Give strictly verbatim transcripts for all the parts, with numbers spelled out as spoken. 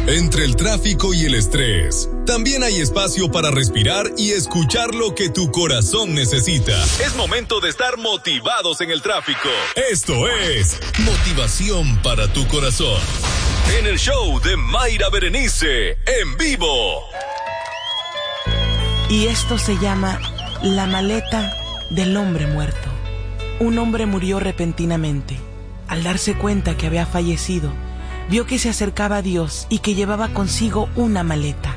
Entre el tráfico y el estrés, también hay espacio para respirar y escuchar lo que tu corazón necesita. Es momento de estar motivados en el tráfico. Esto es Motivación para tu Corazón. En el show de Mayra Berenice, en vivo. Y esto se llama La maleta del hombre muerto. Un hombre murió repentinamente. Al darse cuenta que había fallecido, vio que se acercaba a Dios y que llevaba consigo una maleta.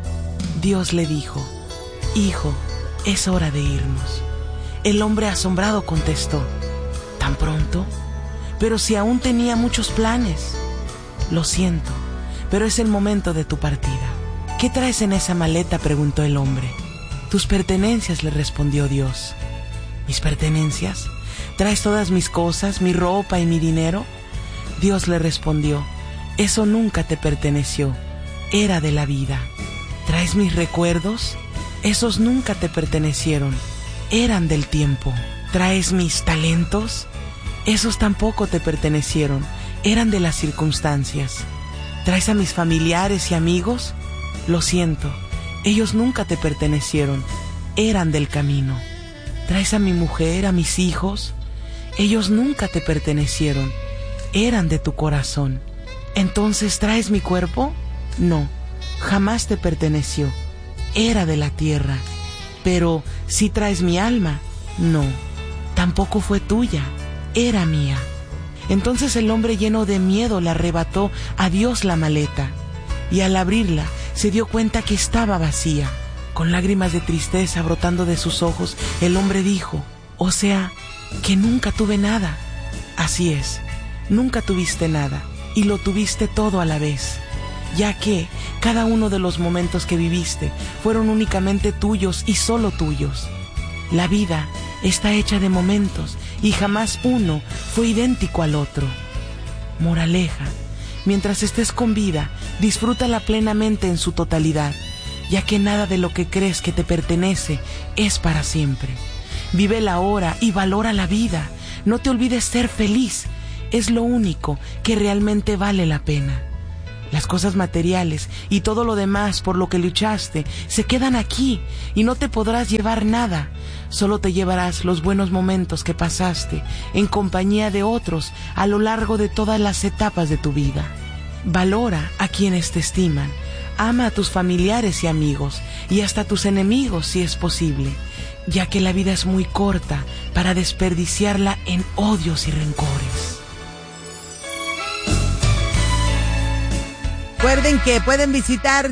Dios le dijo: hijo, es hora de irnos. El hombre asombrado contestó: ¿tan pronto? Pero si aún tenía muchos planes. Lo siento, pero es el momento de tu partida. ¿Qué traes en esa maleta?, preguntó el hombre. Tus pertenencias, le respondió Dios. ¿Mis pertenencias? ¿Traes todas mis cosas, mi ropa y mi dinero? Dios le respondió: eso nunca te perteneció, era de la vida. ¿Traes mis recuerdos? Esos nunca te pertenecieron, eran del tiempo. ¿Traes mis talentos? Esos tampoco te pertenecieron, eran de las circunstancias. ¿Traes a mis familiares y amigos? Lo siento, ellos nunca te pertenecieron, eran del camino. ¿Traes a mi mujer, a mis hijos? Ellos nunca te pertenecieron, eran de tu corazón. ¿Entonces traes mi cuerpo? No, jamás te perteneció, era de la tierra. Pero si traes mi alma, no, tampoco fue tuya, era mía. Entonces el hombre, lleno de miedo, le arrebató a Dios la maleta, y al abrirla se dio cuenta que estaba vacía. Con lágrimas de tristeza brotando de sus ojos, el hombre dijo: o sea, que nunca tuve nada. Así es, nunca tuviste nada, y lo tuviste todo a la vez, ya que cada uno de los momentos que viviste fueron únicamente tuyos y solo tuyos. La vida está hecha de momentos y jamás uno fue idéntico al otro. Moraleja: mientras estés con vida, disfrútala plenamente en su totalidad, ya que nada de lo que crees que te pertenece es para siempre. Vive la hora y valora la vida. No te olvides ser feliz. Es lo único que realmente vale la pena. Las cosas materiales y todo lo demás por lo que luchaste se quedan aquí y no te podrás llevar nada. Solo te llevarás los buenos momentos que pasaste en compañía de otros a lo largo de todas las etapas de tu vida. Valora a quienes te estiman. Ama a tus familiares y amigos y hasta a tus enemigos si es posible, ya que la vida es muy corta para desperdiciarla en odios y rencores. Recuerden que pueden visitar